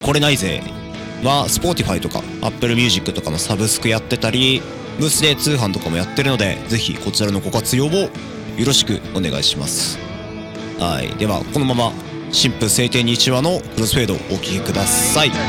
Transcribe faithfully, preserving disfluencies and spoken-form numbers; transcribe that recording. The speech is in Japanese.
これないぜは Spotify とか Apple Music とかのサブスクやってたり、ブースで通販とかもやってるので、ぜひこちらのご活用をよろしくお願いします。はい、ではこのまま新婦晴天にいちわのクロスフェードをお聴きください。